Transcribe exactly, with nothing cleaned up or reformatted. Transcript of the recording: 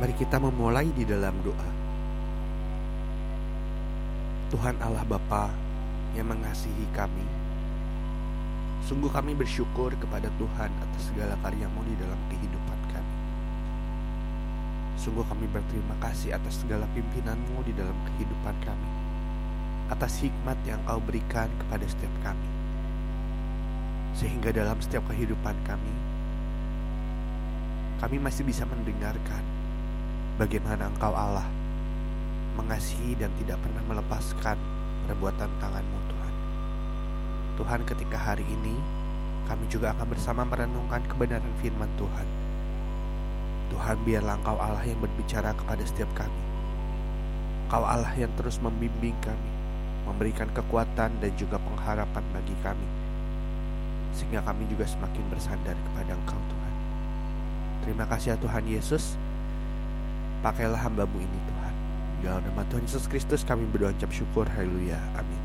Mari kita memulai di dalam doa. Tuhan Allah Bapa yang mengasihi kami, sungguh kami bersyukur kepada Tuhan atas segala karya-Mu di dalam kehidupan kami. Sungguh kami berterima kasih atas segala pimpinan-Mu di dalam kehidupan kami, atas hikmat yang Kau berikan kepada setiap kami, sehingga dalam setiap kehidupan kami, kami masih bisa mendengarkan bagaimana Engkau Allah mengasihi dan tidak pernah melepaskan perbuatan tangan-Mu Tuhan. Tuhan, ketika hari ini kami juga akan bersama merenungkan kebenaran firman Tuhan. Tuhan, biarlah Engkau Allah yang berbicara kepada setiap kami. Engkau Allah yang terus membimbing kami, memberikan kekuatan dan juga pengharapan bagi kami, sehingga kami juga semakin bersandar kepada Engkau Tuhan. Terima kasih ya Tuhan Yesus. Pakailah hamba-Mu ini Tuhan. Di dalam nama Tuhan Yesus Kristus kami berdoa ucap syukur. Haleluya. Amin.